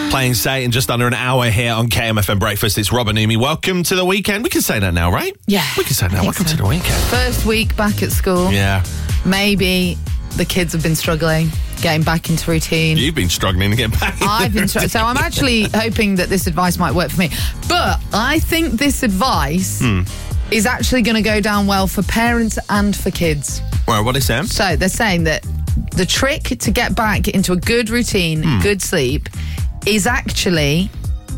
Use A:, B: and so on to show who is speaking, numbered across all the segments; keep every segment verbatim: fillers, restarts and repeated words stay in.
A: Playing Say in just under an hour here on K M F M Breakfast. It's Rob and Amy. Welcome to the weekend. We can say that now, right?
B: Yeah.
A: We can say that now. Welcome
B: so.
A: to the weekend.
B: First week back at school.
A: Yeah.
B: Maybe the kids have been struggling, getting back into routine.
A: You've been struggling to get back.
B: I've been struggling. So I'm actually hoping that this advice might work for me. But I think this advice
A: Hmm.
B: is actually going to go down well for parents and for kids.
A: Well, what is Sam?
B: So they're saying that the trick to get back into a good routine,
A: Hmm.
B: good sleep, is actually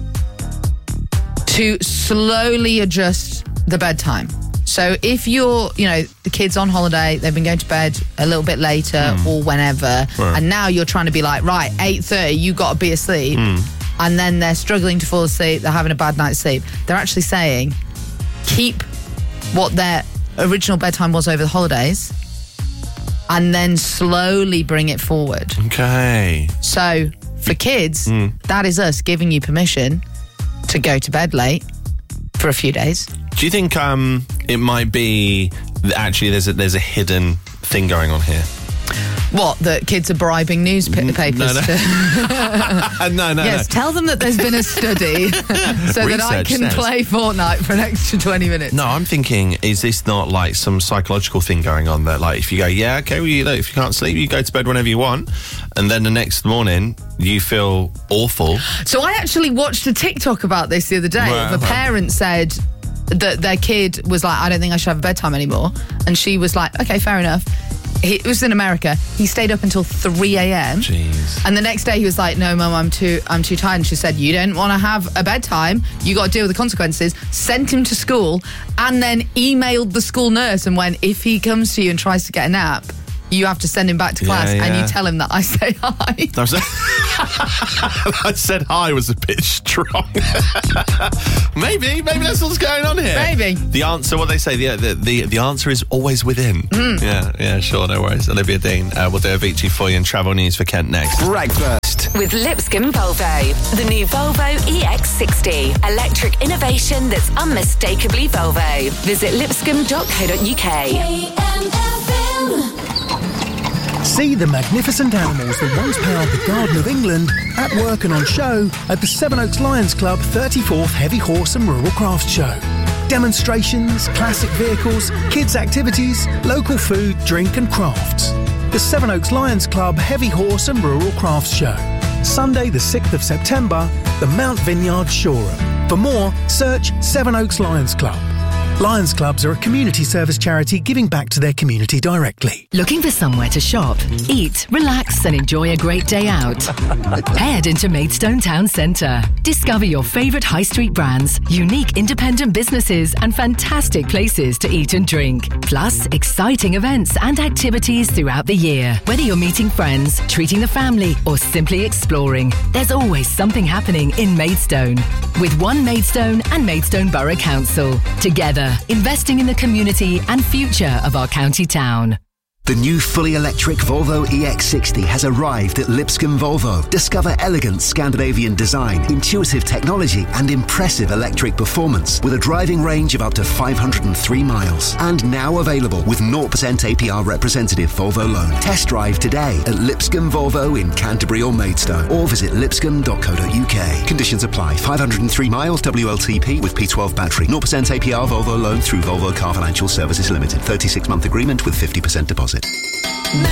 B: to slowly adjust the bedtime. So if you're, you know, the kid's on holiday, they've been going to bed a little bit later
A: Mm.
B: or whenever,
A: Right.
B: and now you're trying to be like, right, eight thirty, you got to be asleep,
A: Mm.
B: and then they're struggling to fall asleep, they're having a bad night's sleep. They're actually saying, keep what their original bedtime was over the holidays, and then slowly bring it forward.
A: Okay.
B: So for kids,
A: Mm.
B: that is us giving you permission to go to bed late for a few days.
A: Do you think um, it might be that actually there's a, there's a hidden thing going on here?
B: What, that kids are bribing newspapers
A: no, no.
B: to...
A: Uh, no, no,
B: Yes,
A: no.
B: tell them that there's been a study so that I
A: Research
B: can
A: says.
B: play Fortnite for an extra twenty minutes.
A: No, I'm thinking, is this not like some psychological thing going on that, like, if you go, yeah, okay, well, you know, if you can't sleep, you go to bed whenever you want, and then the next morning you feel awful.
B: So I actually watched a TikTok about this the other day.
A: Right,
B: The
A: right.
B: parent said that their kid was like, I don't think I should have a bedtime anymore. And she was like, okay, fair enough. He, it was in America. He stayed up until three a.m.
A: Jeez.
B: And the next day he was like, no, Mum, I'm too I'm too tired. And she said, you don't want to have a bedtime. You got to deal with the consequences. Sent him to school and then emailed the school nurse and went, if he comes to you and tries to get a nap, you have to send him back to class
A: Yeah,
B: and
A: yeah.
B: you tell him that I say hi.
A: I, was, I said hi was a bit strong. maybe, maybe that's what's going on here.
B: Maybe.
A: The answer, what they say, the the the, the answer is always within.
B: Mm.
A: Yeah, yeah, sure, no worries. Olivia Dean, uh, we'll do Avicii for you and travel news for Kent next.
C: Breakfast
D: With Lipscomb Volvo, the new Volvo E X sixty. Electric innovation that's unmistakably Volvo. Visit lipscomb dot co dot uk.
C: See the magnificent animals that once powered the Garden of England at work and on show at the Sevenoaks Lions Club thirty-fourth Heavy Horse and Rural Crafts Show. Demonstrations, classic vehicles, kids' activities, local food, drink and crafts. The Sevenoaks Lions Club Heavy Horse and Rural Crafts Show. Sunday the sixth of September, the Mount Vineyard Showroom. For more, search Sevenoaks Lions Club. Lions Clubs are a community service charity giving back to their community directly.
E: Looking for somewhere to shop, eat, relax and enjoy a great day out? Head into Maidstone Town Centre. Discover your favourite high street brands, unique independent businesses and fantastic places to eat and drink. Plus, exciting events and activities throughout the year. Whether you're meeting friends, treating the family or simply exploring, there's always something happening in Maidstone. With One Maidstone and Maidstone Borough Council. Together, investing in the community and future of our county town.
F: The new fully electric Volvo E X sixty has arrived at Lipscomb Volvo. Discover elegant Scandinavian design, intuitive technology and impressive electric performance with a driving range of up to five hundred three miles. And now available with zero percent A P R representative Volvo loan. Test drive today at Lipscomb Volvo in Canterbury or Maidstone or visit lipscomb dot co dot uk. Conditions apply. five hundred three miles W L T P with P twelve battery. zero percent A P R Volvo loan through Volvo Car Financial Services Limited. thirty-six month agreement with fifty percent deposit.